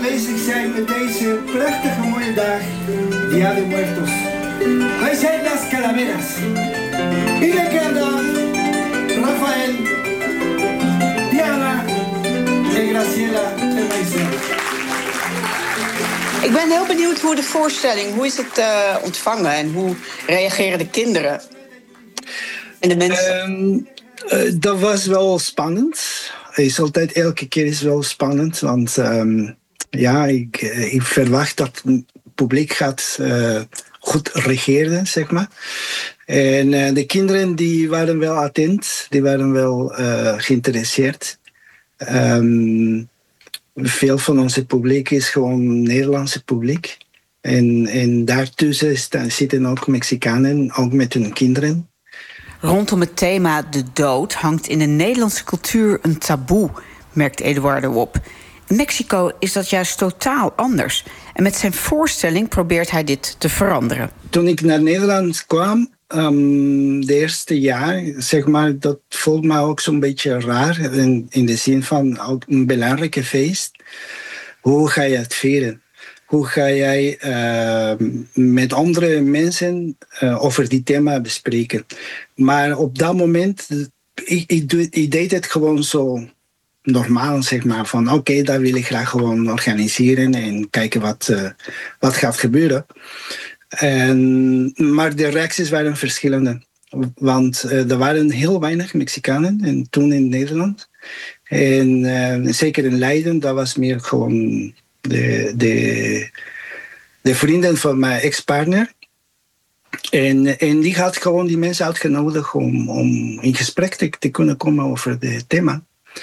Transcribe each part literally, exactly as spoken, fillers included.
aanwezig zijn met deze prachtige mooie dag, Dia de Muertos. Wij zijn Las Calaveras. Inekanda, Rafael, Diana en Graciela en mijzelf. Ik ben heel benieuwd hoe de voorstelling, hoe is het uh, ontvangen en hoe reageren de kinderen en de mensen? Um, uh, dat was wel spannend. Het is altijd, elke keer is wel spannend, want um, ja, ik, ik verwacht dat het publiek gaat uh, goed reageren, zeg maar. En uh, de kinderen die waren wel attent, die waren wel uh, geïnteresseerd. Um, veel van onze publiek is gewoon Nederlandse publiek. En, en daartussen zitten ook Mexicanen, ook met hun kinderen. Rondom het thema de dood hangt in de Nederlandse cultuur een taboe, merkt Eduardo op. In Mexico is dat juist totaal anders. En met zijn voorstelling probeert hij dit te veranderen. Toen ik naar Nederland kwam, um, de eerste jaar, zeg maar, dat voelt me ook zo'n beetje raar. In, in de zin van ook een belangrijke feest. Hoe ga je het vieren? Hoe ga jij uh, met andere mensen uh, over die thema bespreken? Maar op dat moment, ik, ik, doe, ik deed het gewoon zo normaal, zeg maar. Van oké, okay, dat wil ik graag gewoon organiseren en kijken wat, uh, wat gaat gebeuren. En, maar de reacties waren verschillende. Want uh, er waren heel weinig Mexicanen en toen in Nederland. En uh, zeker in Leiden, dat was meer gewoon de, de, de vrienden van mijn ex-partner. En, en die had gewoon die mensen uitgenodigd om, om in gesprek te, te kunnen komen over het thema.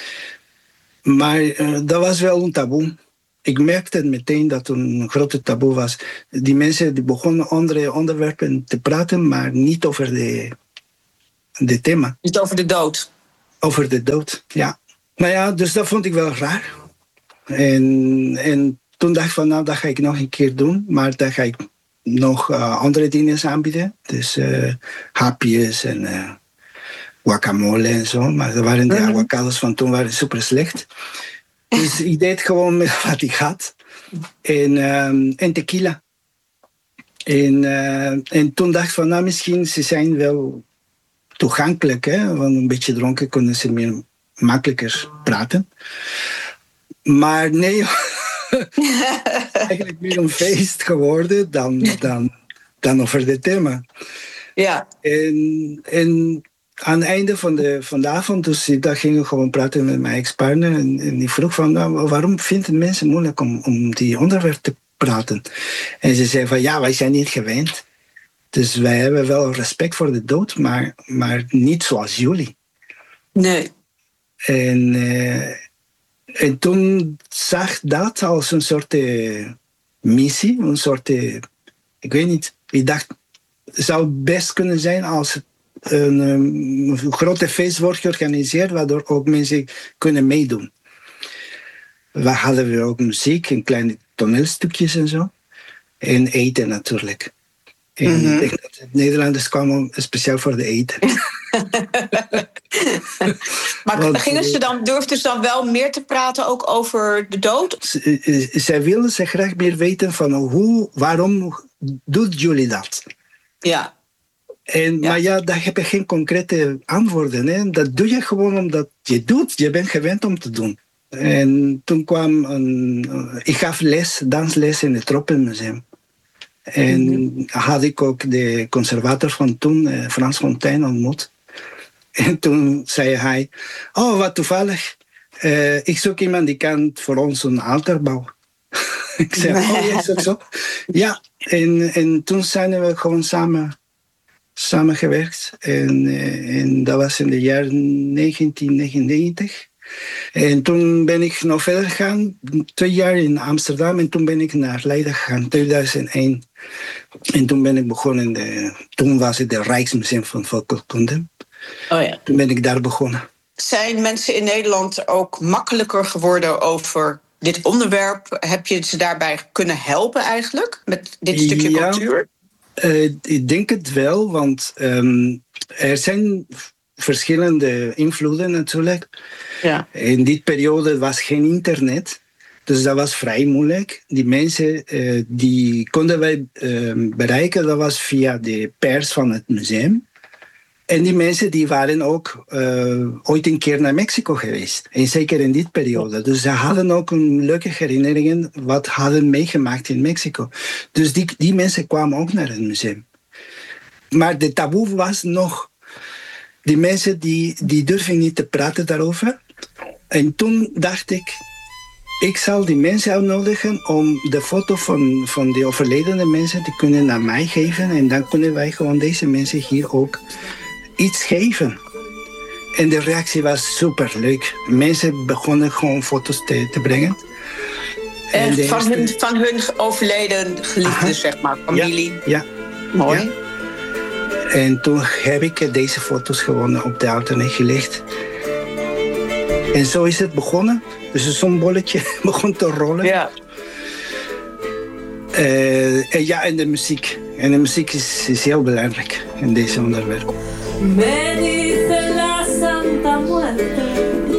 Maar uh, dat was wel een taboe. Ik merkte meteen dat het een grote taboe was. Die mensen die begonnen andere onderwerpen te praten, maar niet over de, de thema. Niet over de dood? Over de dood, ja. Nou ja, dus dat vond ik wel raar. En, en toen dacht ik van, nou, dat ga ik nog een keer doen. Maar dan ga ik nog uh, andere dingen aanbieden. Dus uh, hapjes en uh, guacamole en zo. Maar dat waren de avocados van toen waren super slecht. Dus ik deed gewoon met wat ik had. En, um, en tequila. En, uh, en toen dacht ik van, nou, misschien ze zijn wel toegankelijk. Hè? Want een beetje dronken kunnen ze meer makkelijker praten. Maar nee, eigenlijk meer een feest geworden dan, dan, dan over dit thema. Ja. En, en aan het einde van de, van de avond, dus daar gingen we gewoon praten met mijn ex-partner. En, en die vroeg van, nou, waarom vinden mensen moeilijk om, om die onderwerp te praten? En ze zei van, ja, wij zijn niet gewend. Dus wij hebben wel respect voor de dood, maar, maar niet zoals jullie. Nee. En, uh, en toen zag dat als een soort uh, missie, een soort, uh, ik weet niet, ik dacht, het zou best kunnen zijn als het een, een grote feest wordt georganiseerd, waardoor ook mensen kunnen meedoen. We hadden we ook muziek en kleine toneelstukjes en zo. En eten natuurlijk. En mm-hmm. Ik denk dat de Nederlanders kwamen speciaal voor de eten. Maar Want, gingen ze dan, durfden ze dan wel meer te praten ook over de dood? Z- zij willen ze graag meer weten van hoe, waarom doet jullie dat? Ja. En, ja. Maar ja, daar heb je geen concrete antwoorden. Hè? Dat doe je gewoon omdat je doet. Je bent gewend om te doen. En toen kwam een... Ik gaf les, dansles in het Tropenmuseum. En mm-hmm. had ik ook de conservator van toen, Frans Fontijn, ontmoet. En toen zei hij, oh, wat toevallig. Uh, ik zoek iemand die kan voor ons een altaar bouwen. Ik zei, oh, ja, is dat zo? Ja, en, en toen zijn we gewoon samen... samengewerkt. En, en dat was in de jaren negentien negenennegentig. En toen ben ik nog verder gegaan, twee jaar in Amsterdam. En toen ben ik naar Leiden gegaan, tweeduizend één. En toen ben ik begonnen, de, toen was het het Rijksmuseum van Volkskunde. Oh ja. Toen ben ik daar begonnen. Zijn mensen in Nederland ook makkelijker geworden over dit onderwerp? Heb je ze daarbij kunnen helpen eigenlijk, met dit stukje ja. cultuur? Uh, ik denk het wel, want um, er zijn verschillende invloeden natuurlijk. Ja. In die periode was geen internet. Dus dat was vrij moeilijk. Die mensen uh, die konden wij uh, bereiken, dat was via de pers van het museum. En die mensen die waren ook uh, ooit een keer naar Mexico geweest. En zeker in die periode. Dus ze hadden ook een leuke herinneringen wat hadden meegemaakt in Mexico. Dus die, die mensen kwamen ook naar het museum. Maar de taboe was nog... Die mensen die, die durven niet te praten daarover. En toen dacht ik... Ik zal die mensen uitnodigen om de foto van, van die overledene mensen te kunnen naar mij geven. En dan kunnen wij gewoon deze mensen hier ook iets geven. En de reactie was superleuk. Mensen begonnen gewoon foto's te, te brengen. En van, eerste... hun, van hun overleden geliefden, zeg maar, familie. Ja, ja. Mooi. Ja. En toen heb ik deze foto's gewoon op de internet gelegd. En zo is het begonnen. Dus zo'n bolletje begon te rollen. Ja. Uh, en ja, en de muziek. En de muziek is, is heel belangrijk in deze onderwerp.